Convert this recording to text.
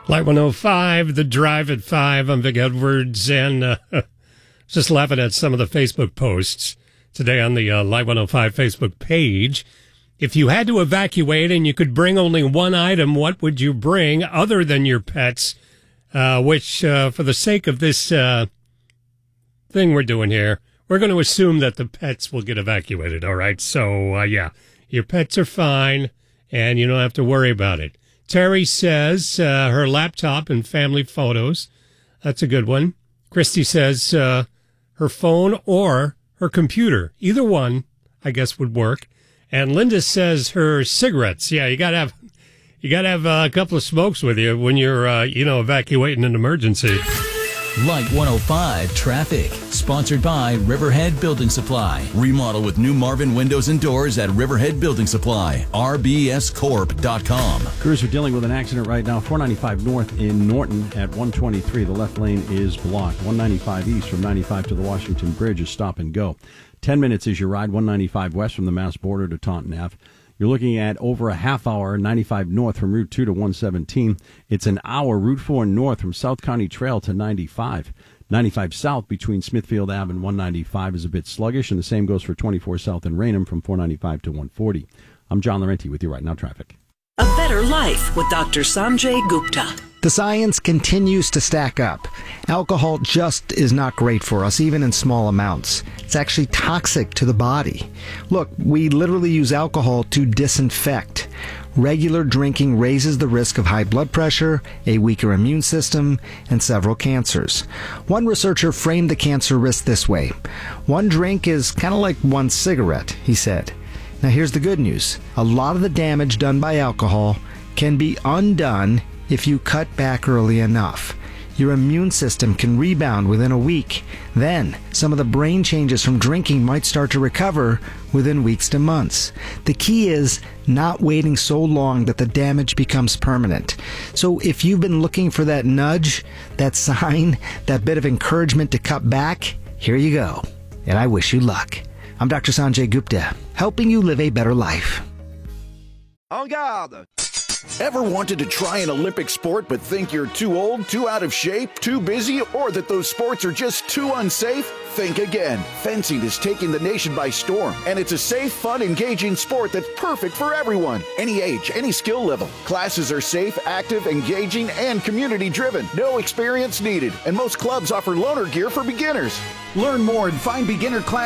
Light 105, The Drive at 5. I'm Vic Edwards, and just laughing at some of the Facebook posts today on the Light 105 Facebook page. If you had to evacuate and you could bring only one item, what would you bring other than your pets? Which, for the sake of this thing we're doing here, we're going to assume that the pets will get evacuated, all right? So, yeah, your pets are fine, and you don't have to worry about it. Terry says her laptop and family photos. That's a good one. Christy says her phone or her computer. Either one, I guess, would work. And Linda says her cigarettes. Yeah, you gotta have a couple of smokes with you when you're evacuating an emergency. Light 105 traffic. Sponsored by Riverhead Building Supply. Remodel with new Marvin windows and doors at Riverhead Building Supply. rbscorp.com. Crews are dealing with an accident right now. 495 north in Norton at 123. The left lane is blocked. 195 east from 95 to the Washington Bridge is stop and go. 10 minutes is your ride. 195 west from the Mass border to Taunton Ave. You're looking at over a half hour, 95 north from Route 2 to 117. It's an hour, Route 4 north from South County Trail to 95. 95 south between Smithfield Ave and 195 is a bit sluggish, and the same goes for 24 south in Raynham from 495 to 140. I'm John Laurenti with you right now, traffic. A Better Life with Dr. Sanjay Gupta. The science continues to stack up. Alcohol just is not great for us, even in small amounts. It's actually toxic to the body. Look, we literally use alcohol to disinfect. Regular drinking raises the risk of high blood pressure, a weaker immune system, and several cancers. One researcher framed the cancer risk this way. One drink is kind of like one cigarette, he said. Now here's the good news. A lot of the damage done by alcohol can be undone if you cut back early enough. Your immune system can rebound within a week. Then, some of the brain changes from drinking might start to recover within weeks to months. The key is not waiting so long that the damage becomes permanent. So if you've been looking for that nudge, that sign, that bit of encouragement to cut back, here you go. And I wish you luck. I'm Dr. Sanjay Gupta, helping you live a better life. En garde! Ever wanted to try an Olympic sport but think you're too old, too out of shape, too busy, or that those sports are just too unsafe? Think again. Fencing is taking the nation by storm, and it's a safe, fun, engaging sport that's perfect for everyone. Any age, any skill level. Classes are safe, active, engaging, and community-driven. No experience needed, and most clubs offer loaner gear for beginners. Learn more and find beginner classes